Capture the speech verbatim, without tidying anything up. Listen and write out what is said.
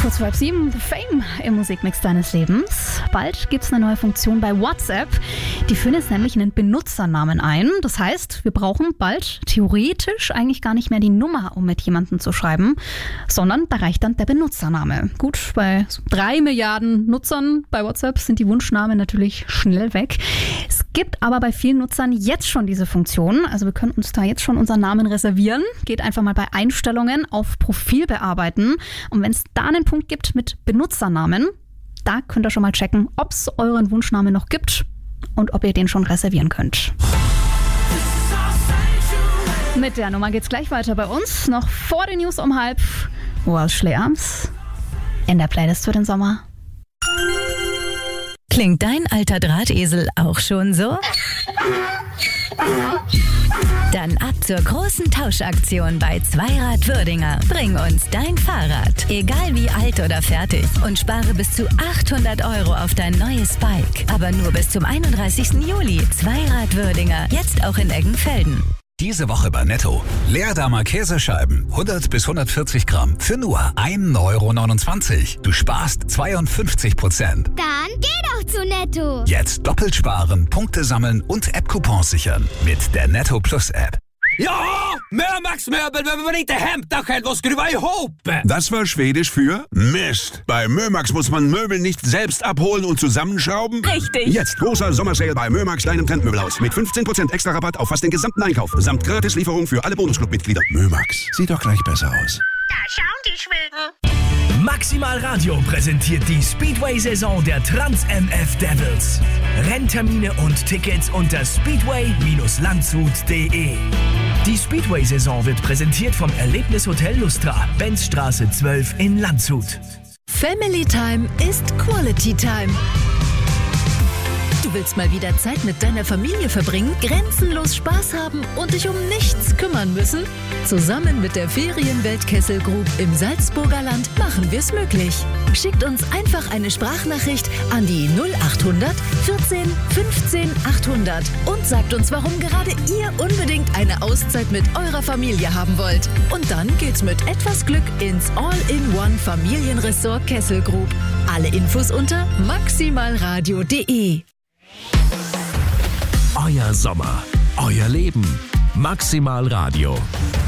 Kurz vor halb sieben, The Fame im Musikmix deines Lebens. Bald gibt es eine neue Funktion bei WhatsApp. Die führen jetzt nämlich einen Benutzernamen ein. Das heißt, wir brauchen bald theoretisch eigentlich gar nicht mehr die Nummer, um mit jemandem zu schreiben, sondern da reicht dann der Benutzername. Gut, bei so drei Milliarden Nutzern bei WhatsApp sind die Wunschnamen natürlich schnell weg. Es gibt aber bei vielen Nutzern jetzt schon diese Funktion. Also wir können uns da jetzt schon unseren Namen reservieren. Geht einfach mal bei Einstellungen auf Profil bearbeiten. Und wenn es da einen Punkt gibt mit Benutzernamen, da könnt ihr schon mal checken, ob es euren Wunschnamen noch gibt und ob ihr den schon reservieren könnt. Mit der Nummer geht's gleich weiter bei uns. Noch vor den News um halb. Welshly Arms in der Playlist für den Sommer. Klingt dein alter Drahtesel auch schon so? Dann ab zur großen Tauschaktion bei Zweirad Würdinger. Bring uns dein Fahrrad, egal wie alt oder fertig, und spare bis zu achthundert Euro auf dein neues Bike. Aber nur bis zum einunddreißigsten Juli. Zweirad Würdinger, jetzt auch in Eggenfelden. Diese Woche bei Netto. Leerdammer Käsescheiben, hundert bis hundertvierzig Gramm, für nur ein Euro neunundzwanzig. Du sparst zweiundfünfzig Prozent. Dann geh doch zu Netto. Jetzt doppelt sparen, Punkte sammeln und App-Coupons sichern. Mit der Netto Plus App. Ja, Mömax-Möbel, wenn man inte hämta själv och skruva ihop. Das war Schwedisch für Mist. Bei Mömax muss man Möbel nicht selbst abholen und zusammenschrauben. Richtig. Jetzt großer Sommersale bei Mömax, deinem Trendmöbelhaus. Mit fünfzehn Prozent extra Rabatt auf fast den gesamten Einkauf. Samt Gratislieferung für alle Bonusclub-Mitglieder. Mömax, sieht doch gleich besser aus. Da schauen die Schweden. Maximal Radio präsentiert die Speedway-Saison der Trans-M F Devils. Renntermine und Tickets unter speedway Bindestrich landshut Punkt de. Die Speedway-Saison wird präsentiert vom Erlebnishotel Lustra, Benzstraße zwölf in Landshut. Family Time ist Quality Time. Du willst mal wieder Zeit mit deiner Familie verbringen, grenzenlos Spaß haben und dich um nichts kümmern müssen? Zusammen mit der Ferienwelt Kessel Group im Salzburger Land machen wir es möglich. Schickt uns einfach eine Sprachnachricht an die null achthundert vierzehn fünfzehn achthundert und sagt uns, warum gerade ihr unbedingt eine Auszeit mit eurer Familie haben wollt. Und dann geht's mit etwas Glück ins All-in-One Familienressort Kessel Group. Alle Infos unter maximalradio punkt de. Euer Sommer, euer Leben. Maximal Radio.